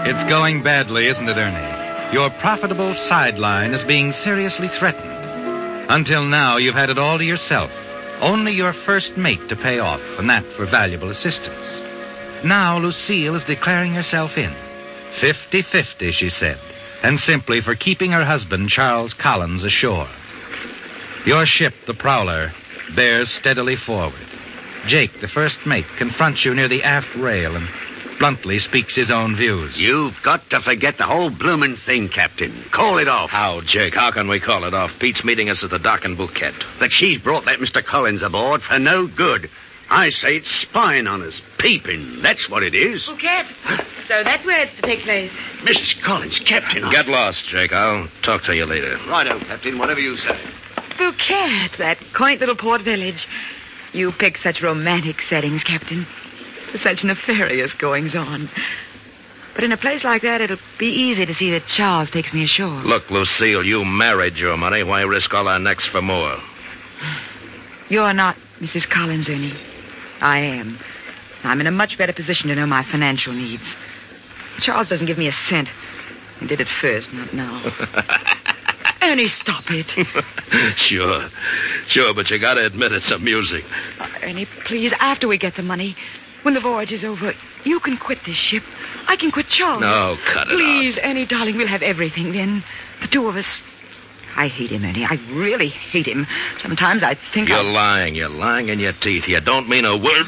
It's going badly, isn't it, Ernie? Your profitable sideline is being seriously threatened. Until now, you've had it all to yourself. Only your first mate to pay off, and that for valuable assistance. Now Lucille is declaring herself in. 50-50, she said, and simply for keeping her husband, Charles Collins, ashore. Your ship, the Prowler, bears steadily forward. Jake, the first mate, confronts you near the aft rail and bluntly speaks his own views. You've got to forget the whole bloomin' thing, Captain. Call it off. How, Jake? How can we call it off? Pete's meeting us at the dock in Bouquet. That she's brought that Mr. Collins aboard for no good. I say it's spying on us. Peeping. That's what it is. Bouquet. So that's where it's to take place. Mrs. Collins, Captain. Get lost, Jake. I'll talk to you later. Righto, Captain. Whatever you say. Bouquet, that quaint little port village. You pick such romantic settings, Captain. Such nefarious goings-on. But in a place like that, it'll be easy to see that Charles takes me ashore. Look, Lucille, you married your money. Why risk all our necks for more? You're not Mrs. Collins, Ernie. I am. I'm in a much better position to know my financial needs. Charles doesn't give me a cent. He did at first, not now. Ernie, stop it. Sure, but you gotta admit it's amusing. Ernie, please, after we get the money, when the voyage is over, you can quit this ship. I can quit Charles. No, cut it out. Please, Ernie, darling, we'll have everything then. The two of us. I hate him, Ernie. I really hate him. Sometimes I think You're lying. You're lying in your teeth. You don't mean a word.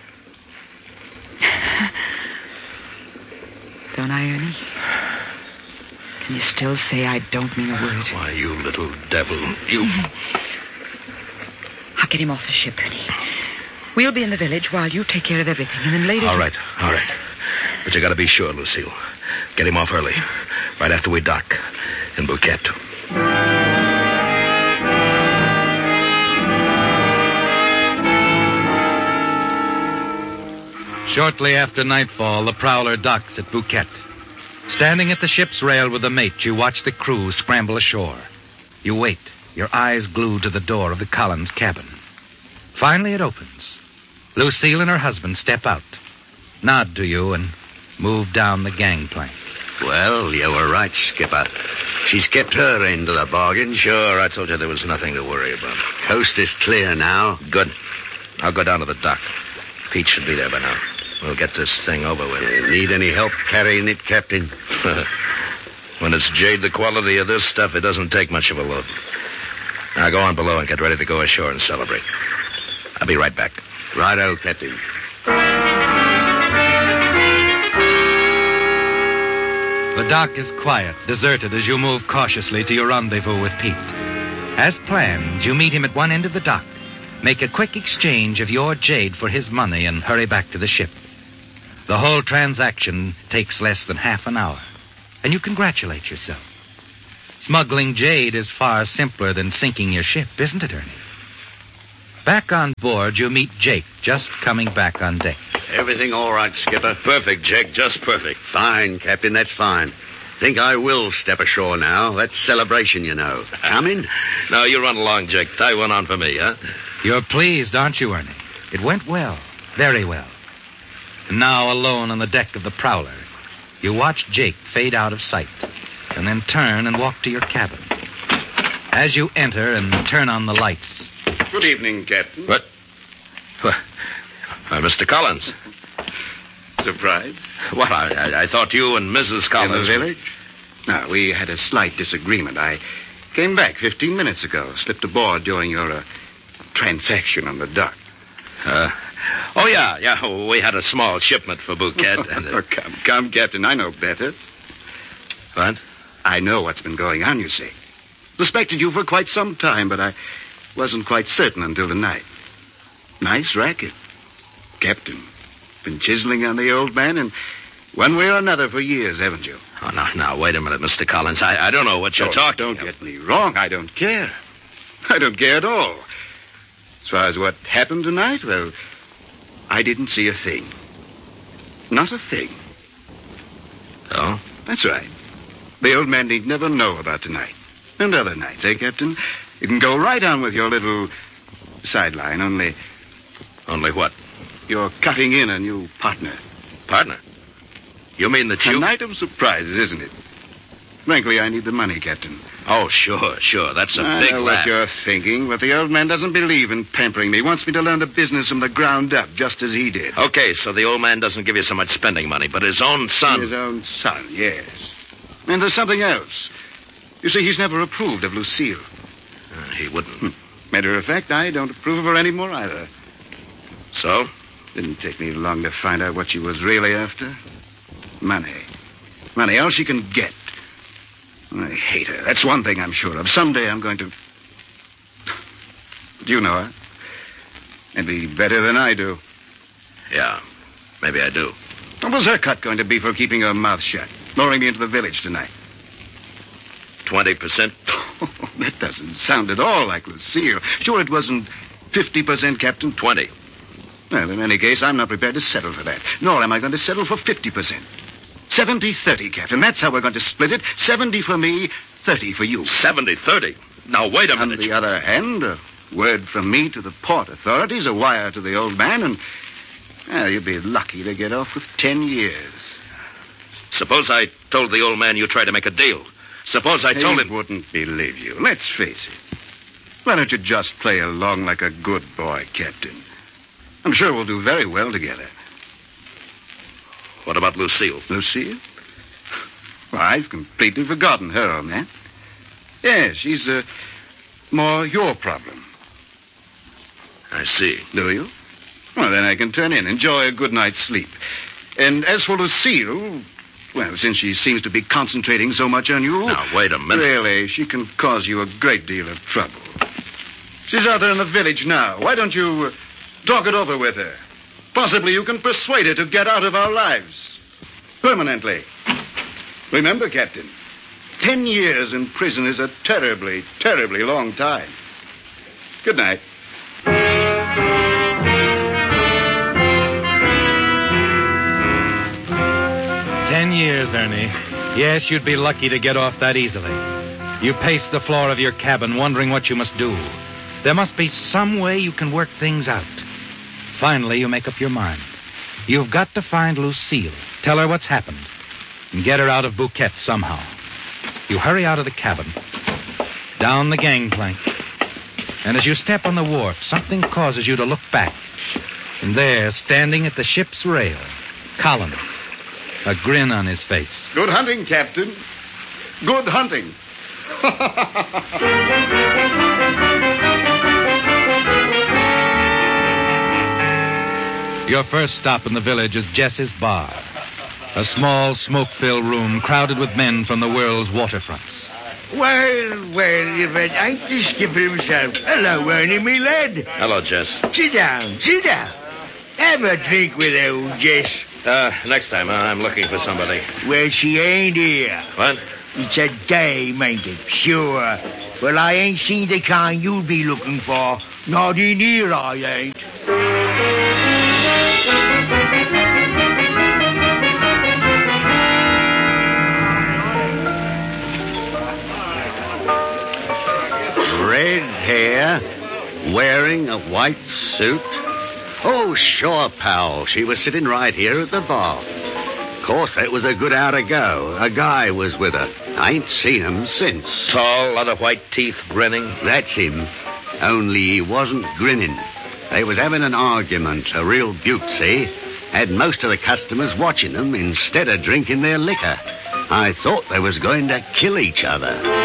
Don't I, Ernie? Can you still say I don't mean a word? Why, you little devil. You... I'll get him off the ship, Ernie. We'll be in the village while you take care of everything, and then later... All right. But you gotta be sure, Lucille. Get him off early. Right after we dock in Bouquet. Shortly after nightfall, the Prowler docks at Bouquet. Standing at the ship's rail with the mate, you watch the crew scramble ashore. You wait, your eyes glued to the door of the Collins cabin. Finally, it opens. Lucille and her husband step out, nod to you, and move down the gangplank. Well, you were right, Skipper. She's kept her end of the bargain. Sure, I told you there was nothing to worry about. Coast is clear now. Good. I'll go down to the dock. Pete should be there by now. We'll get this thing over with. Need any help carrying it, Captain? When it's jade the quality of this stuff, it doesn't take much of a load. Now go on below and get ready to go ashore and celebrate. I'll be right back. Righto, Captain. The dock is quiet, deserted as you move cautiously to your rendezvous with Pete. As planned, you meet him at one end of the dock, make a quick exchange of your jade for his money, and hurry back to the ship. The whole transaction takes less than half an hour, and you congratulate yourself. Smuggling jade is far simpler than sinking your ship, isn't it, Ernie? Back on board, you meet Jake, just coming back on deck. Everything all right, Skipper? Perfect, Jake, just perfect. Fine, Captain, that's fine. Think I will step ashore now. That's celebration, you know. Coming? Now, you run along, Jake. Tie one on for me, huh? You're pleased, aren't you, Ernie? It went well, very well. And now, alone on the deck of the Prowler, you watch Jake fade out of sight, and then turn and walk to your cabin. As you enter and turn on the lights... Good evening, Captain. What? Mr. Collins. Surprise? What, I thought you and Mrs. Collins... In the village? No, we had a slight disagreement. I came back 15 minutes ago, slipped aboard during your transaction on the dock. Oh, yeah, we had a small shipment for Bouquet. And, Come, Captain, I know better. What? I know what's been going on, you see. Suspected you for quite some time, but I wasn't quite certain until tonight. Nice racket. Captain, been chiseling on the old man in one way or another for years, haven't you? Oh, now, wait a minute, Mr. Collins. I don't know what you're talking about. Don't get me wrong. I don't care. I don't care at all. As far as what happened tonight, well, I didn't see a thing. Not a thing. Oh? That's right. The old man need never know about tonight. And other nights, eh, Captain? You can go right on with your little sideline, only... Only what? You're cutting in a new partner. Partner? You mean that A you... night of surprises, isn't it? Frankly, I need the money, Captain. Oh, sure. That's a I big know laugh. what you're thinking, but the old man doesn't believe in pampering me. He wants me to learn the business from the ground up, just as he did. Okay, so the old man doesn't give you so much spending money, but his own son... His own son, yes. And there's something else. You see, he's never approved of Lucille. He wouldn't. Matter of fact, I don't approve of her anymore either. So? Didn't take me long to find out what she was really after. Money. Money, all she can get. I hate her. That's one thing I'm sure of. Someday I'm going to... Do you know her? And be better than I do. Yeah, maybe I do. What was her cut going to be for keeping her mouth shut? Luring me into the village tonight? 20%? That doesn't sound at all like Lucille. Sure it wasn't 50%, Captain? 20. Well, in any case, I'm not prepared to settle for that. Nor am I going to settle for 50%. 70-30, Captain. That's how we're going to split it. 70 for me, 30 for you. 70-30? Now, wait a On minute. the other hand, a word from me to the port authorities, a wire to the old man, and... Well, you'd be lucky to get off with 10 years. Suppose I told the old man you tried to make a deal. Suppose I told He him... wouldn't believe you. Let's face it. Why don't you just play along like a good boy, Captain? I'm sure we'll do very well together. What about Lucille? Lucille? Well, I've completely forgotten her, old man. Yes, she's more your problem. I see. Do you? Well, then I can turn in, enjoy a good night's sleep. And as for Lucille, well, since she seems to be concentrating so much on you... Now, wait a minute. Really, she can cause you a great deal of trouble. She's out there in the village now. Why don't you talk it over with her? Possibly you can persuade her to get out of our lives. Permanently. Remember, Captain, 10 years in prison is a terribly, terribly long time. Good night. 10 years, Ernie. Yes, you'd be lucky to get off that easily. You pace the floor of your cabin wondering what you must do. There must be some way you can work things out. Finally, you make up your mind. You've got to find Lucille, tell her what's happened, and get her out of Bouquet somehow. You hurry out of the cabin, down the gangplank, and as you step on the wharf, something causes you to look back. And there, standing at the ship's rail, Collins, a grin on his face. Good hunting, Captain. Good hunting. Your first stop in the village is Jess's Bar, a small, smoke-filled room crowded with men from the world's waterfronts. Well, if it ain't the skipper himself. Hello, Ernie, me lad. Hello, Jess. Sit down. Have a drink with old Jess. Next time, I'm looking for somebody. Well, she ain't here. What? It's a dame, ain't it? Sure. Well, I ain't seen the kind you'd be looking for. Not in here, I ain't. Red hair, wearing a white suit. Oh, sure, pal. She was sitting right here at the bar. Of course, that was a good hour ago. A guy was with her. I ain't seen him since. Tall, lot of white teeth, grinning. That's him. Only he wasn't grinning. They was having an argument, a real beaut, see? Had most of the customers watching them instead of drinking their liquor. I thought they was going to kill each other.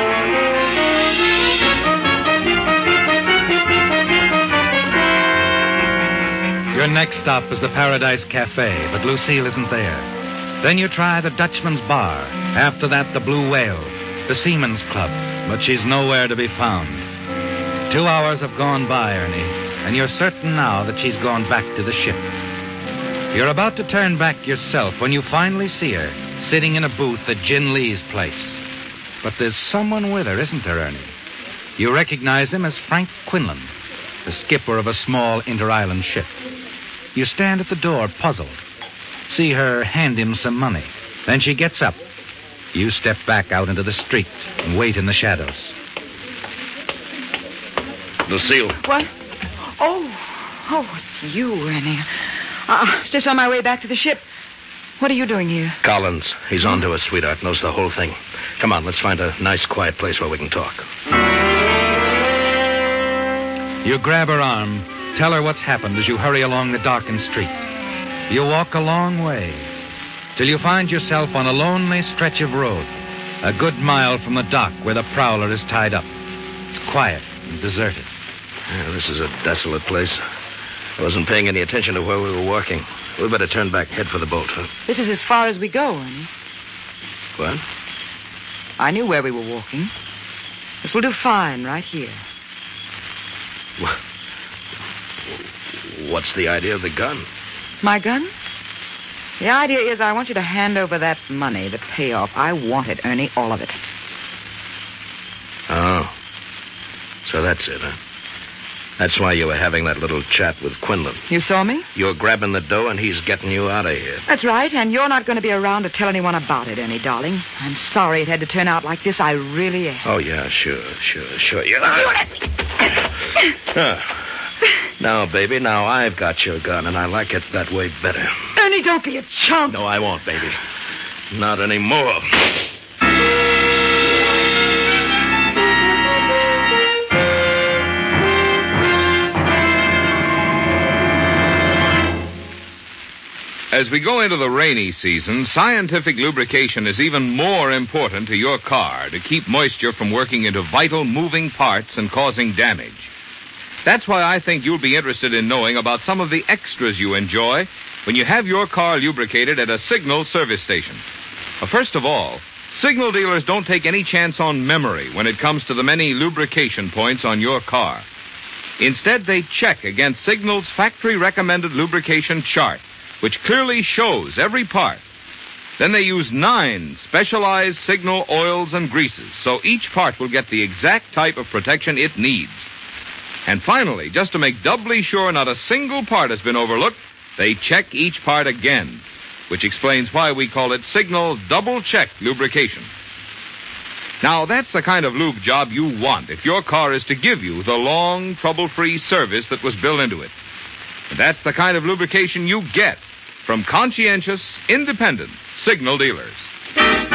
Your next stop is the Paradise Cafe, but Lucille isn't there. Then you try the Dutchman's Bar. After that, the Blue Whale, the Seaman's Club, but she's nowhere to be found. 2 hours have gone by, Ernie, and you're certain now that she's gone back to the ship. You're about to turn back yourself when you finally see her, sitting in a booth at Jin Lee's place. But there's someone with her, isn't there, Ernie? You recognize him as Frank Quinlan, the skipper of a small inter-island ship. You stand at the door, puzzled. See her hand him some money. Then she gets up. You step back out into the street and wait in the shadows. Lucille. What? Oh, it's you, Ernie. I was just on my way back to the ship. What are you doing here? Collins. He's on to us, sweetheart. Knows the whole thing. Come on, let's find a nice, quiet place where we can talk. You grab her arm, tell her what's happened as you hurry along the darkened street. You walk a long way till you find yourself on a lonely stretch of road, a good mile from the dock where the prowler is tied up. It's quiet and deserted. Yeah, this is a desolate place. I wasn't paying any attention to where we were walking. We better turn back, head for the boat, huh? This is as far as we go, Ernie. What? I knew where we were walking. This will do fine right here. What's the idea of the gun? My gun? The idea is I want you to hand over that money, the payoff. I want it, Ernie, all of it. Oh. So that's it, huh? That's why you were having that little chat with Quinlan. You saw me? You're grabbing the dough and he's getting you out of here. That's right, and you're not going to be around to tell anyone about it, Ernie, darling. I'm sorry it had to turn out like this. I really am. Oh, yeah, sure. Yeah. Now, baby, now I've got your gun, and I like it that way better. Ernie, don't be a chump. No, I won't, baby. Not anymore. As we go into the rainy season, scientific lubrication is even more important to your car to keep moisture from working into vital moving parts and causing damage. That's why I think you'll be interested in knowing about some of the extras you enjoy when you have your car lubricated at a Signal service station. First of all, Signal dealers don't take any chance on memory when it comes to the many lubrication points on your car. Instead, they check against Signal's factory-recommended lubrication chart, which clearly shows every part. Then they use 9 specialized Signal oils and greases, so each part will get the exact type of protection it needs. And finally, just to make doubly sure not a single part has been overlooked, they check each part again, which explains why we call it Signal double-check lubrication. Now, that's the kind of lube job you want if your car is to give you the long, trouble-free service that was built into it. And that's the kind of lubrication you get from conscientious, independent Signal dealers.